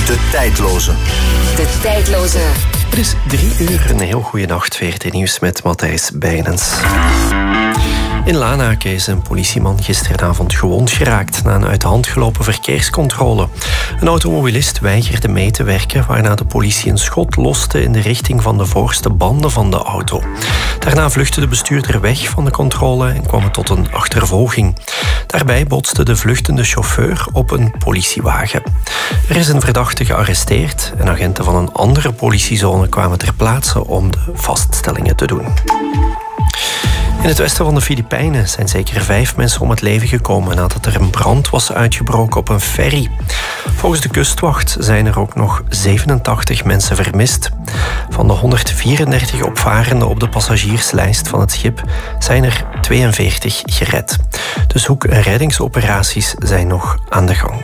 De tijdloze. De tijdloze. Het is 3:00. Een heel goede nacht. VRT Nieuws met Matthijs Bijnens. In Lanaken is een politieman gisteravond gewond geraakt na een uit de hand gelopen verkeerscontrole. Een automobilist weigerde mee te werken, waarna de politie een schot loste in de richting van de voorste banden van de auto. Daarna vluchtte de bestuurder weg van de controle en kwam het tot een achtervolging. Daarbij botste de vluchtende chauffeur op een politiewagen. Er is een verdachte gearresteerd en agenten van een andere politiezone kwamen ter plaatse om de vaststellingen te doen. In het westen van de Filipijnen zijn zeker 5 mensen om het leven gekomen nadat er een brand was uitgebroken op een ferry. Volgens de kustwacht zijn er ook nog 87 mensen vermist. Van de 134 opvarenden op de passagierslijst van het schip zijn er 42 gered. De zoek- en reddingsoperaties zijn nog aan de gang.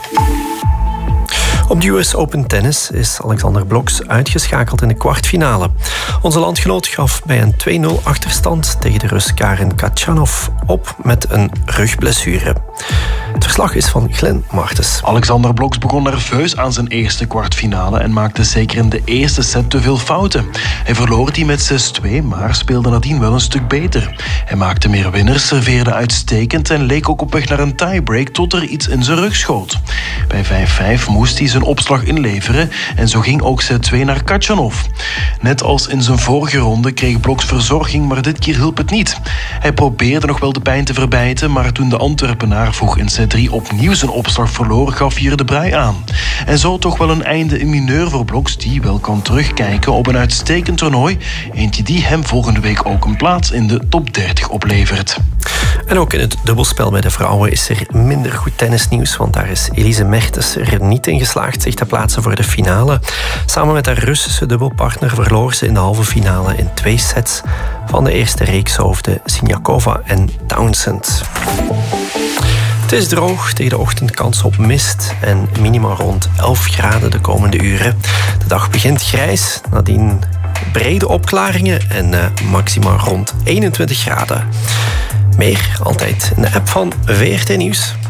Op de US Open Tennis is Alexander Bloksch uitgeschakeld in de kwartfinale. Onze landgenoot gaf bij een 2-0 achterstand tegen de Rus Karen Khachanov op met een rugblessure. Het verslag is van Glenn Martens. Alexander Bloksch begon nerveus aan zijn eerste kwartfinale en maakte zeker in de eerste set te veel fouten. Hij verloor die met 6-2, maar speelde nadien wel een stuk beter. Hij maakte meer winners, serveerde uitstekend en leek ook op weg naar een tiebreak tot er iets in zijn rug schoot. Bij 5-5 moest hij zijn opslag inleveren en zo ging ook set 2 naar Khachanov. Net als in zijn vorige ronde kreeg Bloksch verzorging, maar dit keer hielp het niet. Hij probeerde nog wel de pijn te verbijten, maar toen de Antwerpenaar vroeg in set 3 opnieuw zijn opslag verloor, gaf hij er de brei aan. En zo toch wel een einde in mineur voor Bloksch, die wel kan terugkijken op een uitstekend toernooi. Eentje die hem volgende week ook een plaats in de top 30 oplevert. En ook in het dubbelspel bij de vrouwen is er minder goed tennisnieuws, want daar is Elise Mertens er niet in geslaagd zich te plaatsen voor de finale. Samen met haar Russische dubbelpartner verloor ze in de halve finale in 2 sets van de eerste reekshoofden Siniakova en Townsend. Het is droog, tegen de ochtend kans op mist en minimaal rond 11 graden de komende uren. De dag begint grijs, nadien brede opklaringen en maximaal rond 21 graden. Meer altijd in de app van VRT Nieuws.